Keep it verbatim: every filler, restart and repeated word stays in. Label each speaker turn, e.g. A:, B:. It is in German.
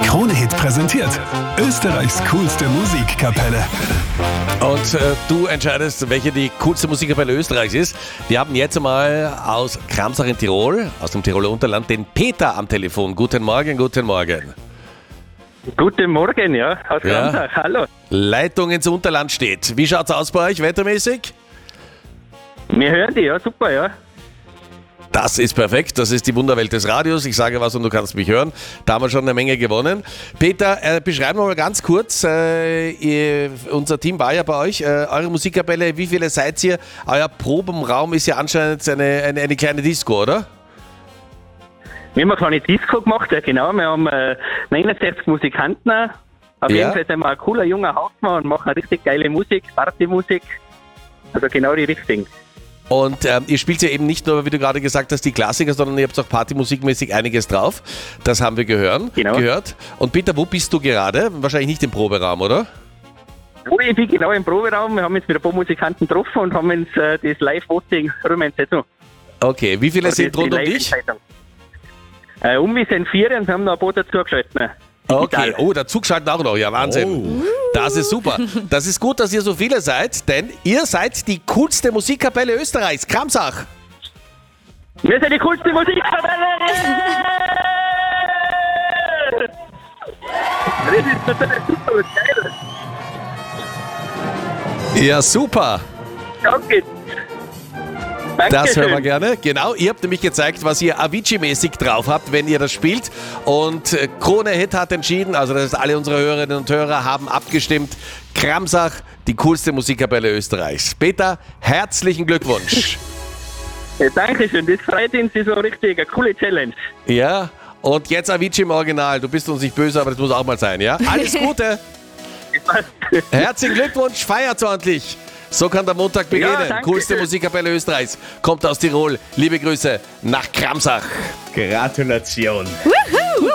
A: Krone Hit präsentiert Österreichs coolste Musikkapelle.
B: Und äh, du entscheidest, welche die coolste Musikkapelle Österreichs ist. Wir haben jetzt einmal aus Kramsach in Tirol, aus dem Tiroler Unterland, den Peter am Telefon. Guten Morgen, guten Morgen.
C: Guten Morgen, ja, aus
B: Ja.
C: Kramsach, hallo.
B: Leitung ins Unterland steht. Wie schaut's aus bei euch wettermäßig?
C: Wir hören dich, ja, super, ja.
B: Das ist perfekt, das ist die Wunderwelt des Radios. Ich sage was und du kannst mich hören. Da haben wir schon eine Menge gewonnen. Peter, äh, beschreiben wir mal ganz kurz, äh, ihr, unser Team war ja bei euch, äh, eure Musikkapelle, wie viele seid ihr? Euer Probenraum ist ja anscheinend eine, eine, eine kleine Disco, oder?
C: Wir haben eine kleine Disco gemacht, ja genau. Wir haben äh, neunundsechzig Musikanten. Auf
B: Ja.
C: jeden Fall sind wir ein cooler junger Hauptmann und machen richtig geile Musik, Partymusik. Also genau die Richtung.
B: Und ähm, ihr spielt ja eben nicht nur, wie du gerade gesagt hast, die Klassiker, sondern ihr habt auch partymusikmäßig einiges drauf. Das haben wir gehören,
C: Genau.
B: gehört. Und Peter, wo bist du gerade? Wahrscheinlich nicht im Proberaum, oder?
C: Oh, ich bin genau im Proberaum. Wir haben jetzt mit ein paar Musikanten getroffen und haben uns äh, das Live-Voting rübergesetzt.
B: Okay, wie viele sind rund um dich?
C: Äh, um mich sind vier und wir haben noch ein paar dazugeschaltet.
B: Okay, oh, dazu geschalten auch noch, ja, Wahnsinn. Das ist super. Das ist gut, dass ihr so viele seid, denn ihr seid die coolste Musikkapelle Österreichs, Kramsach.
C: Wir sind die coolste Musikkapelle! Das ist total super und geil.
B: Ja, super.
C: Danke.
B: Das hören wir
C: Dankeschön.
B: gerne. Genau, ihr habt nämlich gezeigt, was ihr Avicii-mäßig drauf habt, wenn ihr das spielt. Und äh, Krone Hit hat entschieden, also das heißt, alle unsere Hörerinnen und Hörer haben abgestimmt. Kramsach, die coolste Musikkapelle Österreichs. Peter, herzlichen Glückwunsch.
C: Ja, Dankeschön, das freut uns, das war richtig eine coole Challenge.
B: Ja, und jetzt Avicii im Original. Du bist uns nicht böse, aber das muss auch mal sein, ja? Alles Gute. Herzlichen Glückwunsch, feiert ordentlich. So kann der Montag beginnen.
C: danke
B: Coolste
C: schön.
B: Musikkapelle Österreichs. Kommt aus Tirol. Liebe Grüße nach Kramsach.
D: Gratulation.
E: Woo!